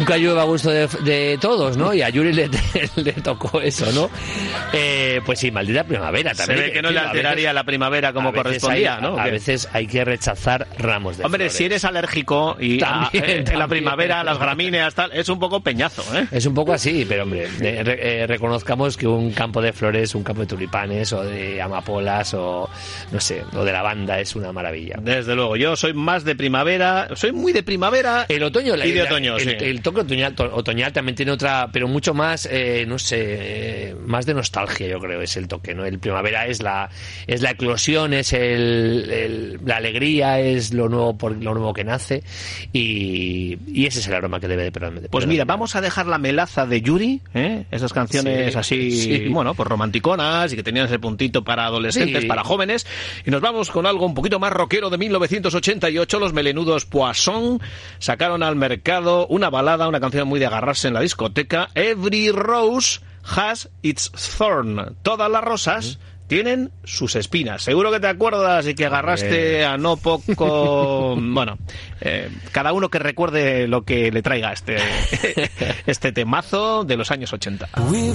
nunca llueve a gusto de todos, ¿no? Y a Yuri le tocó eso, ¿no? Pues sí, maldita primavera también. Se ve que no le alteraría la primavera como correspondía, ¿no? A veces hay que rechazar ramos de Hombre, flores. Si eres alérgico y en la primavera las gramíneas tal, es un poco peñazo, ¿eh? Es un poco así, pero hombre, reconozcamos que un campo de flores, un campo de tulipanes o de amapolas o no sé, o de lavanda es una maravilla. Desde luego, yo soy más de primavera, soy muy de primavera. El otoño y de otoño, sí. El toque otoñal también tiene otra, pero mucho más, no sé, más de nostalgia, yo creo, es el toque, ¿no? El primavera es la eclosión, es la alegría, es lo nuevo que nace y ese es el aroma que debe de permanecer. Pues mira, vamos a dejar la melaza de Yuri, esas canciones así, bueno, pues romanticonas y que tenían ese puntito para adolescentes, para jóvenes, y nos vamos con algo un poquito más rockero de 1988. Los melenudos Poisson sacaron al mercado una balada, una canción muy de agarrarse en la discoteca, Every Rose Has Its Thorn. Todas las rosas tienen sus espinas. Seguro que te acuerdas y que agarraste a no poco... Bueno, cada uno que recuerde lo que le traiga este temazo de los años 80.